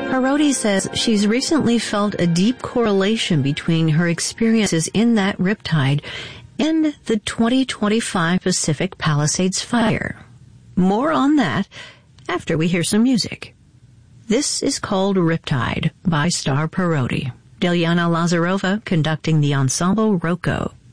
Parodi says she's recently felt a deep correlation between her experiences in that riptide and the 2025 Pacific Palisades fire. More on that after we hear some music. This is called Riptide by Star Parodi. Dilyana Lazarova conducting the ensemble Rocco.